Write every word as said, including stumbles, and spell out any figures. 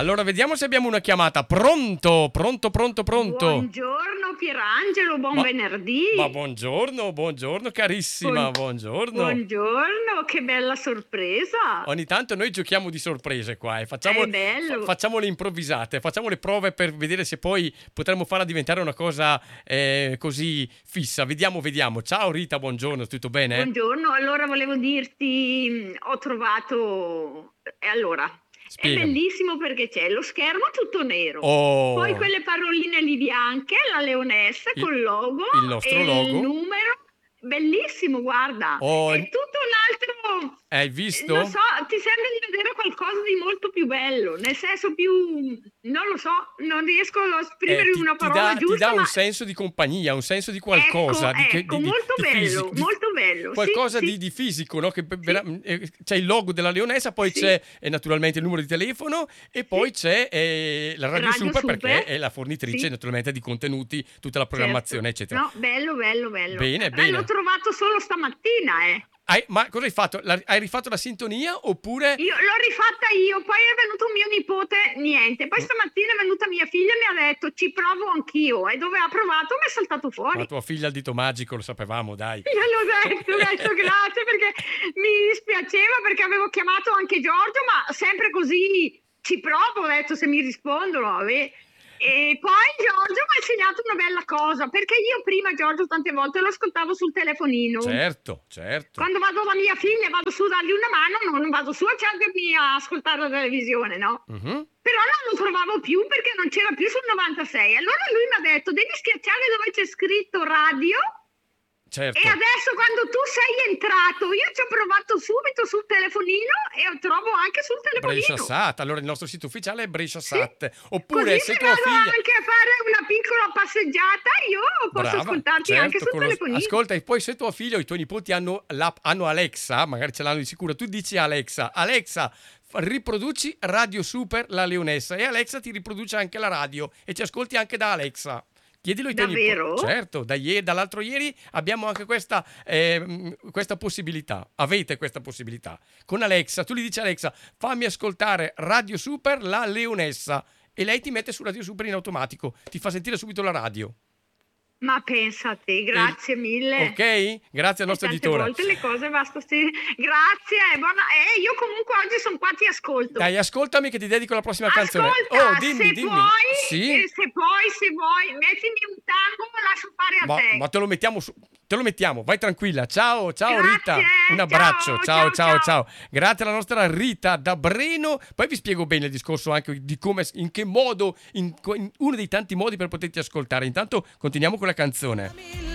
Allora vediamo se abbiamo una chiamata. Pronto, pronto, pronto, pronto. Buongiorno Pierangelo, buon Ma- venerdì. Ma buongiorno, buongiorno carissima, Buon- buongiorno. Buongiorno, che bella sorpresa. Ogni tanto noi giochiamo di sorprese qua e facciamo, È bello. fa- facciamo le improvvisate, facciamo le prove per vedere se poi potremmo farla diventare una cosa eh, così fissa. Vediamo, vediamo. Ciao Rita, buongiorno, tutto bene? Buongiorno, allora volevo dirti, mh, ho trovato... E allora, Spiegami. è bellissimo perché c'è lo schermo tutto nero. Oh, Poi quelle paroline lì bianche, la leonessa Il- col logo il nostro e logo. il numero. Bellissimo, guarda. Oh, È tutto un altro... hai visto? Non so, ti sembra di vedere qualcosa di molto più bello, nel senso più... Non lo so, non riesco a esprimere Eh, ti, una ti parola dà, ti giusta, dà un ma... senso di compagnia, un senso di qualcosa, Ecco, di, che- ecco, di- di- molto di bello, fisico, di- molto bello. Sì, qualcosa sì. di, di fisico, no? Che vera- eh, c'è il logo della leonessa, poi Sì. c'è eh, naturalmente il numero di telefono e poi c'è eh, la Radio, Radio Super, Super. perché è la fornitrice Sì. naturalmente di contenuti, tutta la programmazione, Certo. eccetera. No, bello, bello, bello. Bene, Eh, bene. l'ho trovato solo stamattina, eh. Hai- ma cosa hai fatto? La- hai rifatto la sintonia oppure... Io l'ho rifatta io, poi è venuto mio nipote, niente. Mm. Poi stamattina è venuta mia figlia e mi ha detto ci provo anch'io. E dove ha provato mi è saltato fuori. Ma tua figlia ha il dito magico, lo sapevamo, dai. Io l'ho detto, ho detto grazie perché mi dispiaceva perché avevo chiamato anche Giorgio, ma sempre così ci provo, ho detto se mi rispondono. vabbè. E poi Giorgio mi ha insegnato una bella cosa, perché io prima Giorgio tante volte lo ascoltavo sul telefonino. Certo, certo. Quando vado da mia figlia vado su a dargli una mano, non vado su a cercarmi a ascoltare la televisione, no? Mhm. Però non lo trovavo più perché non c'era più sul novantasei. Allora lui mi ha detto devi schiacciare dove c'è scritto radio. Certo. E adesso quando tu sei entrato, io ci ho provato subito sul telefonino e lo trovo anche sul telefonino. Brescia Sat, allora il nostro sito ufficiale è Brescia Sat. Oppure Così se se tua vado figlia... anche a fare una piccola passeggiata, io posso Brava, ascoltarti certo, anche sul con lo- telefonino. Ascolta, e poi se tuo figlio o i tuoi nipoti hanno, l'app, hanno Alexa, magari ce l'hanno di sicuro, tu dici a Alexa, Alexa, fa- riproduci Radio Super La Leonessa e Alexa ti riproduce anche la radio e ci ascolti anche da Alexa. Chiedilo ai tuoi nipoti. Davvero? Certo, da ieri, dall'altro ieri abbiamo anche questa, ehm, questa possibilità. Avete questa possibilità. Con Alexa, tu gli dici Alexa, fammi ascoltare Radio Super La Leonessa e lei ti mette su Radio Super in automatico, ti fa sentire subito la radio. Ma pensa a te, grazie mille. Ok? Grazie al nostro Tante editore. volte le cose basta sì. Grazie, buona... eh, io comunque oggi sono qua, ti ascolto. Dai, ascoltami che ti dedico la prossima canzone. Ascolta, Oh, dimmi, se dimmi. puoi, Sì? eh, se puoi, se vuoi, mettimi un tango, lo lascio fare a Ma, te. ma te lo mettiamo su, te lo mettiamo, vai tranquilla. Ciao, ciao Grazie, Rita. Un abbraccio. ciao, Ciao, ciao, ciao, ciao. ciao. Grazie alla nostra Rita da Breno. Poi vi spiego bene il discorso anche di come, in che modo, in, in uno dei tanti modi per poterti ascoltare. Intanto continuiamo con la canzone.